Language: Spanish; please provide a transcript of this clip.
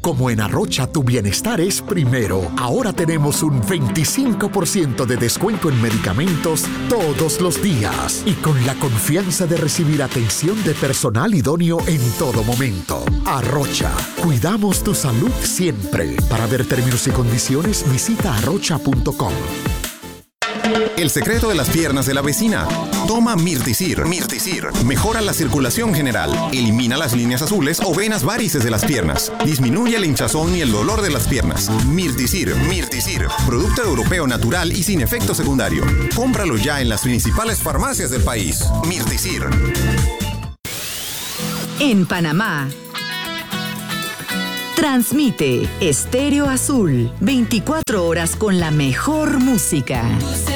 Como en Arrocha tu bienestar es primero, ahora tenemos un 25% de descuento en medicamentos todos los días y con la confianza de recibir atención de personal idóneo en todo momento. Arrocha, cuidamos tu salud siempre. Para ver términos y condiciones, visita arrocha.com. El secreto de las piernas de la vecina. Toma Mirtisir. Mirtisir mejora la circulación general, elimina las líneas azules o venas varices de las piernas, disminuye el hinchazón y el dolor de las piernas. Mirtisir. Mirtisir, producto europeo natural y sin efecto secundario. Cómpralo ya en las principales farmacias del país. Mirtisir. En Panamá, transmite Estéreo Azul, 24 horas con la mejor música.